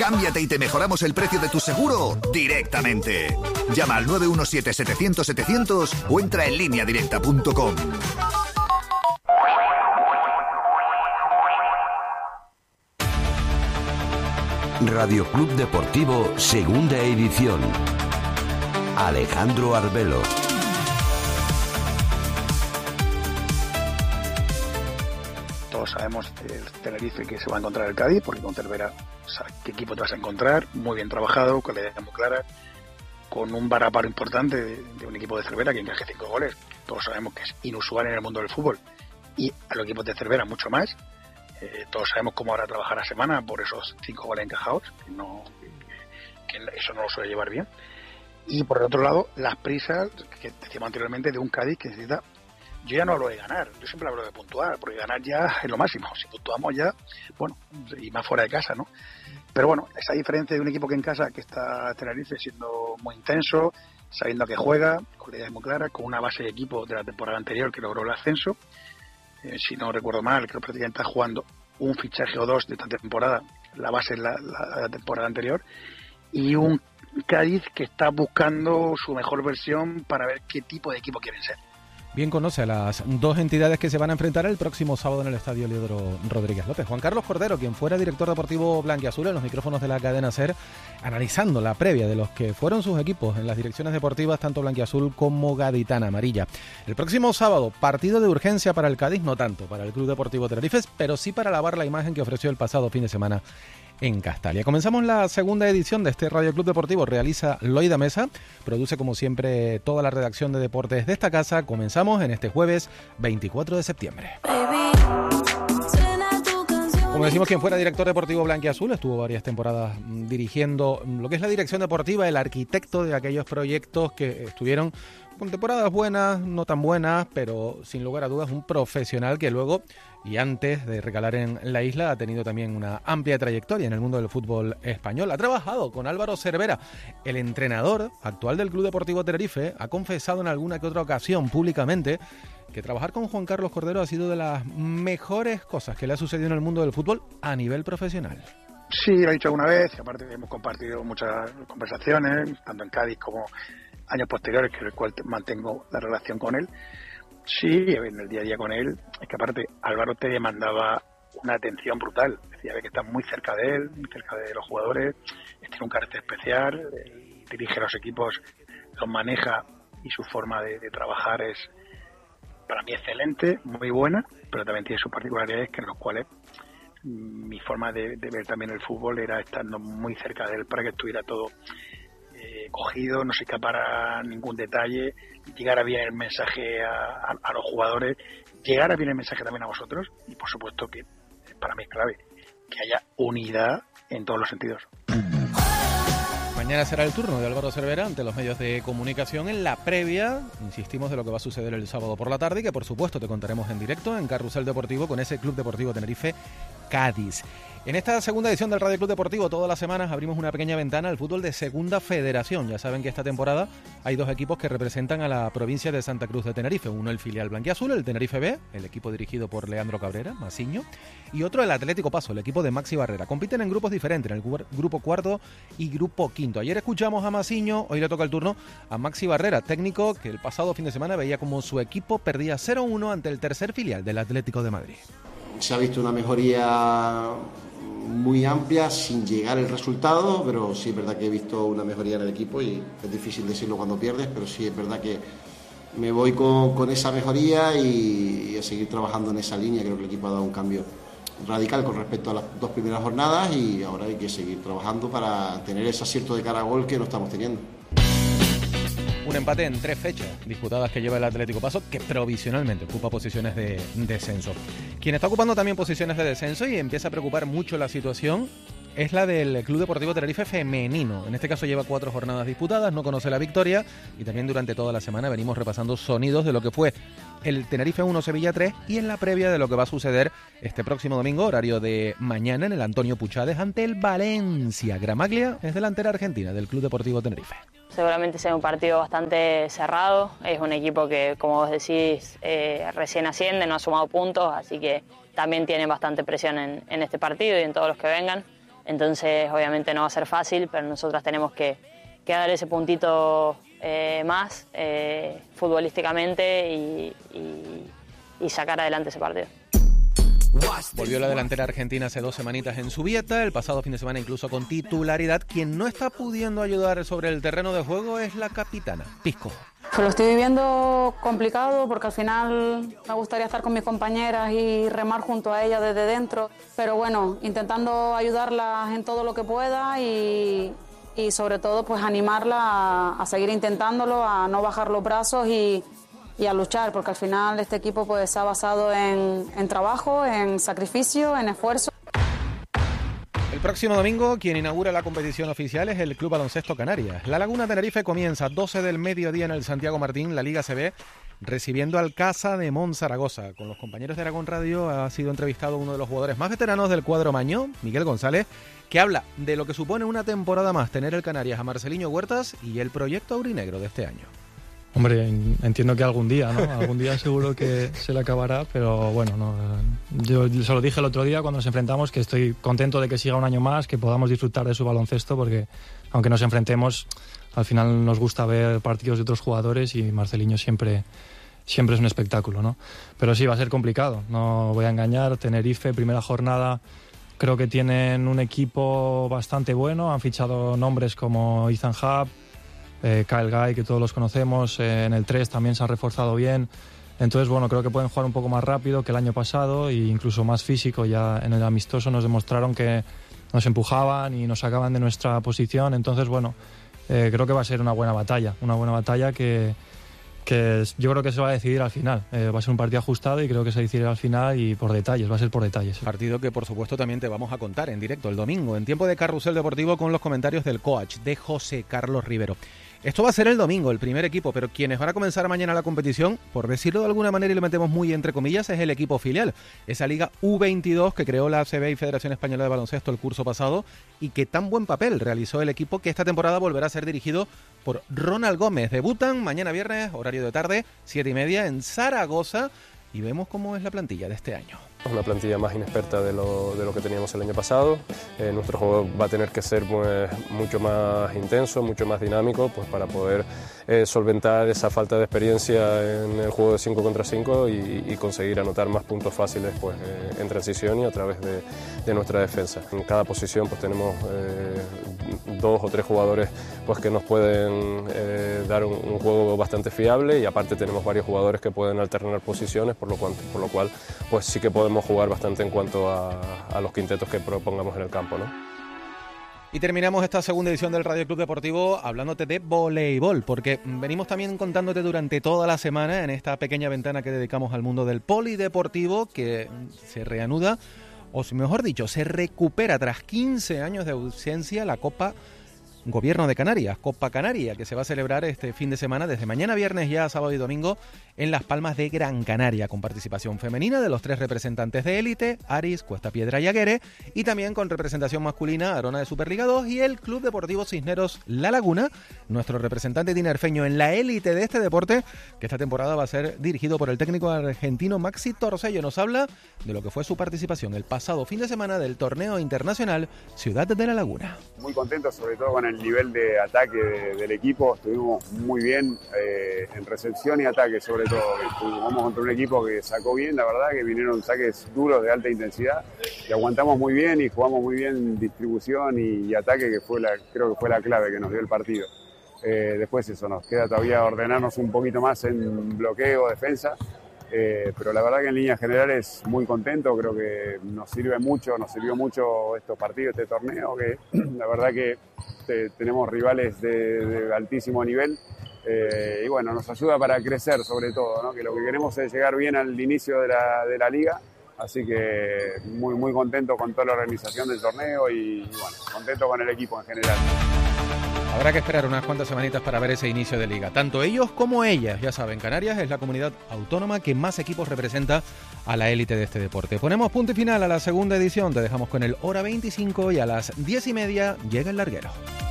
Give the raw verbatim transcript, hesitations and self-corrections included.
Cámbiate y te mejoramos el precio de tu seguro directamente. Llama al nueve uno siete, setecientos, setecientos o entra en línea directa punto com. Radio Club Deportivo, segunda edición. Alejandro Arbelo. Todos sabemos el Tenerife que se va a encontrar el Cádiz, porque con Cervera sabes qué equipo te vas a encontrar, muy bien trabajado, con la idea muy clara, con un varaparo importante de, de un equipo de Cervera que encaje cinco goles. Todos sabemos que es inusual en el mundo del fútbol, y a los equipos de Cervera mucho más. Eh, todos sabemos cómo ahora trabajar la semana por esos cinco goles encajados, que, no, que, que eso no lo suele llevar bien. Y por el otro lado, las prisas que decíamos anteriormente de un Cádiz que necesita. Yo ya no hablo de ganar, yo siempre hablo de puntuar, porque ganar ya es lo máximo. Si puntuamos ya, bueno, y más fuera de casa, ¿no? Pero bueno, esa diferencia de un equipo que en casa, que está Tenerife siendo muy intenso, sabiendo que juega, con la idea muy clara, con una base de equipo de la temporada anterior que logró el ascenso. Eh, si no recuerdo mal, creo que prácticamente está jugando un fichaje o dos de esta temporada, la base es la, la, la temporada anterior, y un Cádiz que está buscando su mejor versión para ver qué tipo de equipo quieren ser. Bien conoce a las dos entidades que se van a enfrentar el próximo sábado en el Estadio Leodoro Rodríguez López. Juan Carlos Cordero, quien fuera director deportivo blanquiazul en los micrófonos de la cadena SER, analizando la previa de los que fueron sus equipos en las direcciones deportivas, tanto blanquiazul como gaditana amarilla. El próximo sábado, partido de urgencia para el Cádiz, no tanto para el Club Deportivo Tenerife, pero sí para lavar la imagen que ofreció el pasado fin de semana en Castalia. Comenzamos la segunda edición de este Radio Club Deportivo. Realiza Loida Mesa, produce como siempre toda la redacción de deportes de esta casa. Comenzamos en este jueves veinticuatro de septiembre. Como decimos, quien fuera director deportivo blanquiazul, estuvo varias temporadas dirigiendo lo que es la dirección deportiva, el arquitecto de aquellos proyectos que estuvieron con temporadas buenas, no tan buenas, pero sin lugar a dudas un profesional que luego y antes de recalar en la isla ha tenido también una amplia trayectoria en el mundo del fútbol español. Ha trabajado con Álvaro Cervera, el entrenador actual del Club Deportivo Tenerife. Ha confesado en alguna que otra ocasión públicamente que trabajar con Juan Carlos Cordero ha sido de las mejores cosas que le ha sucedido en el mundo del fútbol a nivel profesional. Sí, lo he dicho alguna vez, y aparte hemos compartido muchas conversaciones, tanto en Cádiz como años posteriores, que el cual mantengo la relación con él. Sí, en el día a día con él, es que aparte Álvaro te demandaba una atención brutal. Decía que estás muy cerca de él, muy cerca de los jugadores, tiene un carácter especial, él dirige los equipos, los maneja, y su forma de, de trabajar es para mí excelente, muy buena, pero también tiene sus particularidades que en los cuales mi forma de, de ver también el fútbol era estando muy cerca de él para que estuviera todo eh, cogido, no se escapara ningún detalle, llegara bien el mensaje a, a, a los jugadores, llegara bien el mensaje también a vosotros, y por supuesto que para mí es clave que haya unidad en todos los sentidos. Mañana será el turno de Álvaro Cervera ante los medios de comunicación en la previa, insistimos, de lo que va a suceder el sábado por la tarde, y que por supuesto te contaremos en directo en Carrusel Deportivo con ese Club Deportivo Tenerife Cádiz. En esta segunda edición del Radio Club Deportivo, todas las semanas abrimos una pequeña ventana al fútbol de Segunda Federación. Ya saben que esta temporada hay dos equipos que representan a la provincia de Santa Cruz de Tenerife. Uno el filial blanquiazul, el Tenerife B, el equipo dirigido por Leandro Cabrera, Masiño, y otro el Atlético Paso, el equipo de Maxi Barrera. Compiten en grupos diferentes, en el grupo cuarto y grupo quinto. Ayer escuchamos a Masiño, hoy le toca el turno a Maxi Barrera, técnico que el pasado fin de semana veía como su equipo perdía cero uno ante el tercer filial del Atlético de Madrid. Se ha visto una mejoría muy amplia sin llegar el resultado, pero sí es verdad que he visto una mejoría en el equipo, y es difícil decirlo cuando pierdes, pero sí es verdad que me voy con, con esa mejoría y, y a seguir trabajando en esa línea. Creo que el equipo ha dado un cambio radical con respecto a las dos primeras jornadas, y ahora hay que seguir trabajando para tener ese acierto de cara a gol que no estamos teniendo. Un empate en tres fechas disputadas que lleva el Atlético Paso, que provisionalmente ocupa posiciones de descenso. Quien está ocupando también posiciones de descenso y empieza a preocupar mucho la situación es la del Club Deportivo Tenerife femenino. En este caso lleva cuatro jornadas disputadas, no conoce la victoria, y también durante toda la semana venimos repasando sonidos de lo que fue el Tenerife uno Sevilla tres y en la previa de lo que va a suceder este próximo domingo, horario de mañana, en el Antonio Puchades ante el Valencia. Gramaglia es delantera argentina del Club Deportivo Tenerife. Seguramente sea un partido bastante cerrado, es un equipo que, como vos decís, eh, recién asciende, no ha sumado puntos, así que también tiene bastante presión en, en este partido y en todos los que vengan. entonces obviamente no va a ser fácil, pero nosotras tenemos que, que dar ese puntito eh, más eh, futbolísticamente y, y, y sacar adelante ese partido. Volvió la delantera argentina hace dos semanitas en Zubieta, el pasado fin de semana incluso con titularidad. Quien no está pudiendo ayudar sobre el terreno de juego es la capitana, Pisco. Pues lo estoy viviendo complicado porque al final me gustaría estar con mis compañeras y remar junto a ellas desde dentro, pero bueno, intentando ayudarlas en todo lo que pueda y, y sobre todo pues animarla a, a seguir intentándolo, a no bajar los brazos y y a luchar, porque al final este equipo pues se ha basado en, en trabajo, en sacrificio, en esfuerzo. El próximo domingo, quien inaugura la competición oficial es el Club Baloncesto Canarias. La Laguna Tenerife comienza a doce del mediodía en el Santiago Martín, la Liga C B, recibiendo al Casa de Monzaragoza. Con los compañeros de Aragón Radio ha sido entrevistado uno de los jugadores más veteranos del cuadro maño, Miguel González, que habla de lo que supone una temporada más tener el Canarias a Marceliño Huertas y el proyecto aurinegro de este año. Hombre, entiendo que algún día, ¿no? Algún día seguro que se le acabará, pero bueno, no, yo se lo dije el otro día cuando nos enfrentamos que estoy contento de que siga un año más, que podamos disfrutar de su baloncesto, porque aunque nos enfrentemos, al final nos gusta ver partidos de otros jugadores y Marceliño siempre, siempre es un espectáculo, ¿no? Pero sí, va a ser complicado, no voy a engañar. Tenerife, primera jornada, creo que tienen un equipo bastante bueno, han fichado nombres como Ethan Hub, Eh, Kyle Guy, que todos los conocemos, eh, en el tres también se ha reforzado bien, entonces bueno, creo que pueden jugar un poco más rápido que el año pasado e incluso más físico. Ya en el amistoso nos demostraron que nos empujaban y nos sacaban de nuestra posición, entonces bueno, eh, creo que va a ser una buena batalla, una buena batalla que, que yo creo que se va a decidir al final, eh, va a ser un partido ajustado y creo que se decidirá al final y por detalles, va a ser por detalles. Partido que por supuesto también te vamos a contar en directo el domingo, en tiempo de Carrusel Deportivo, con los comentarios del coach de José Carlos Rivero. Esto va a ser el domingo, el primer equipo, pero quienes van a comenzar mañana la competición, por decirlo de alguna manera y lo metemos muy entre comillas, es el equipo filial. Esa Liga U veintidós que creó la A C B y Federación Española de Baloncesto el curso pasado y que tan buen papel realizó el equipo que esta temporada volverá a ser dirigido por Ronald Gómez. Debutan mañana viernes, horario de tarde, siete y media, en Zaragoza, y vemos cómo es la plantilla de este año. Una plantilla más inexperta de lo, de lo que teníamos el año pasado. Eh, nuestro juego va a tener que ser pues, mucho más intenso, mucho más dinámico, pues, para poder eh, solventar esa falta de experiencia en el juego de cinco contra cinco y, y conseguir anotar más puntos fáciles pues, eh, en transición y a través de, de nuestra defensa. En cada posición pues, tenemos eh, dos o tres jugadores pues, que nos pueden eh, dar un, un juego bastante fiable, y aparte tenemos varios jugadores que pueden alternar posiciones, por lo cual, por lo cual pues, sí que podemos jugar bastante en cuanto a, a los quintetos que propongamos en el campo, ¿no? Y terminamos esta segunda edición del Radio Club Deportivo hablándote de voleibol, porque venimos también contándote durante toda la semana en esta pequeña ventana que dedicamos al mundo del polideportivo, que se reanuda, o mejor dicho, se recupera tras quince años de ausencia la Copa Gobierno de Canarias, Copa Canaria, que se va a celebrar este fin de semana desde mañana viernes ya sábado y domingo en Las Palmas de Gran Canaria, con participación femenina de los tres representantes de élite, Aris, Cuesta Piedra y Aguere, y también con representación masculina, Arona de Superliga dos y el Club Deportivo Cisneros La Laguna, nuestro representante tinerfeño en la élite de este deporte, que esta temporada va a ser dirigido por el técnico argentino Maxi Torcello. Nos habla de lo que fue su participación el pasado fin de semana del torneo internacional Ciudad de La Laguna. Muy contento, sobre todo con el nivel de ataque de, del equipo. Estuvimos muy bien eh, en recepción y ataque, sobre todo. Jugamos contra un equipo que sacó bien, la verdad, que vinieron saques duros de alta intensidad y aguantamos muy bien y jugamos muy bien distribución y, y ataque, que fue la, creo que fue la clave que nos dio el partido. Eh, después eso, nos queda todavía ordenarnos un poquito más en bloqueo, defensa, eh, pero la verdad que en líneas generales muy contento. Creo que nos sirve mucho, nos sirvió mucho estos partidos, este torneo, que la verdad que te, tenemos rivales de, de altísimo nivel, eh, y bueno, nos ayuda para crecer sobre todo, ¿no? Que lo que queremos es llegar bien al inicio de la, de la liga, así que muy, muy contento con toda la organización del torneo y, y bueno, contento con el equipo en general. Habrá que esperar unas cuantas semanitas para ver ese inicio de liga. Tanto ellos como ellas, ya saben, Canarias es la comunidad autónoma que más equipos representa a la élite de este deporte. Ponemos punto y final a la segunda edición, te dejamos con el Hora veinticinco y a las diez y media llega el larguero.